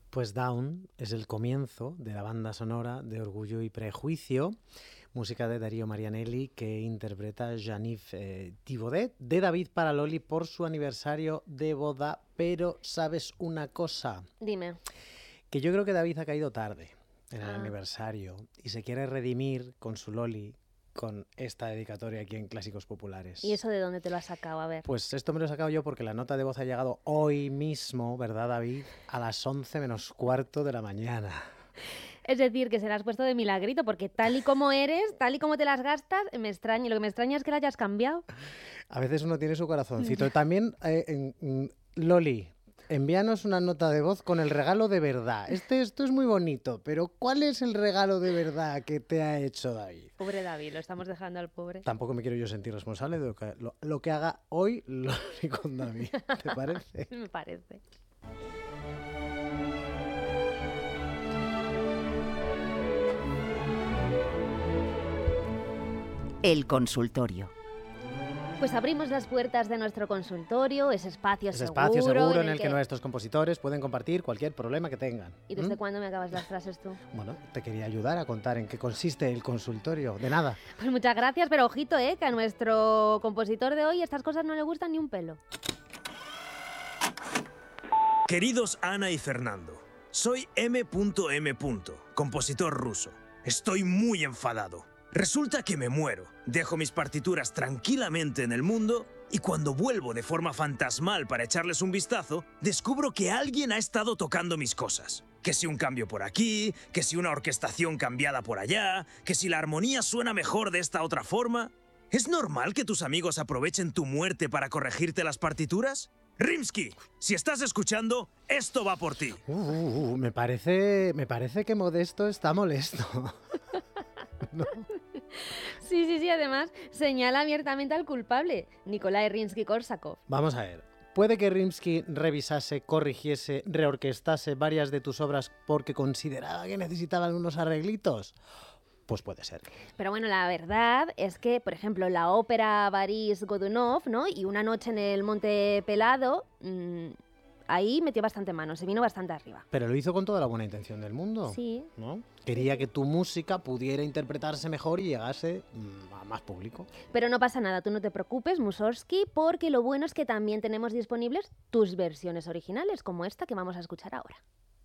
Pues Down es el comienzo de la banda sonora de Orgullo y Prejuicio, música de Darío Marianelli que interpreta Jean-Yves Thibaudet de David para Loli por su aniversario de boda. Pero ¿sabes una cosa? Dime. Que yo creo que David ha caído tarde en el aniversario y se quiere redimir con su Loli con esta dedicatoria aquí en Clásicos Populares. ¿Y eso de dónde te lo has sacado? A ver. Pues esto me lo he sacado yo porque la nota de voz ha llegado hoy mismo, ¿verdad, David? A las 11 menos cuarto de la mañana. Es decir, que se la has puesto de milagrito, porque tal y como eres, tal y como te las gastas, me extraña. Lo que me extraña es que la hayas cambiado. A veces uno tiene su corazoncito. También, Loli, envíanos una nota de voz con el regalo de verdad. Esto es muy bonito, pero ¿cuál es el regalo de verdad que te ha hecho David? Pobre David, lo estamos dejando al pobre. Tampoco me quiero yo sentir responsable de lo que haga hoy Loli con David. ¿Te parece? Me parece. El consultorio. Pues abrimos las puertas de nuestro consultorio, ese espacio Es seguro. espacio seguro en el que nuestros compositores pueden compartir cualquier problema que tengan. ¿Y desde cuándo me acabas las frases tú? Bueno, te quería ayudar a contar en qué consiste el consultorio. De nada. Pues muchas gracias, pero ojito, que a nuestro compositor de hoy estas cosas no le gustan ni un pelo. Queridos Ana y Fernando, soy M.M., compositor ruso. Estoy muy enfadado. Resulta que me muero, dejo mis partituras tranquilamente en el mundo y cuando vuelvo de forma fantasmal para echarles un vistazo, descubro que alguien ha estado tocando mis cosas. Que si un cambio por aquí, que si una orquestación cambiada por allá, que si la armonía suena mejor de esta otra forma. ¿Es normal que tus amigos aprovechen tu muerte para corregirte las partituras? Rimsky, si estás escuchando, esto va por ti. Me parece que Modesto está molesto. ¿No? Sí, además señala abiertamente al culpable, Nikolai Rimsky-Korsakov. Vamos a ver. ¿Puede que Rimsky revisase, corrigiese, reorquestase varias de tus obras porque consideraba que necesitaban unos arreglitos? Pues puede ser. Pero bueno, la verdad es que, por ejemplo, la ópera Boris Godunov, ¿no? Y Una noche en el Monte Pelado, ahí metió bastante mano, se vino bastante arriba. Pero lo hizo con toda la buena intención del mundo. Sí. ¿No? Quería que tu música pudiera interpretarse mejor y llegase a más público. Pero no pasa nada, tú no te preocupes, Mussorgsky, porque lo bueno es que también tenemos disponibles tus versiones originales, como esta que vamos a escuchar ahora.